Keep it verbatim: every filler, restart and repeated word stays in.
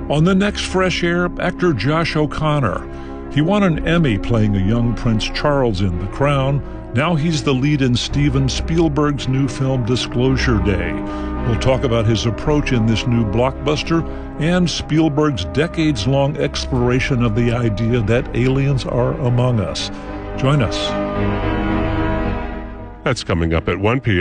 On the next Fresh Air, actor Josh O'Connor. He won an Emmy playing a young Prince Charles in The Crown. Now he's the lead in Steven Spielberg's new film Disclosure Day. We'll talk about his approach in this new blockbuster and Spielberg's decades-long exploration of the idea that aliens are among us. Join us. That's coming up at one p.m.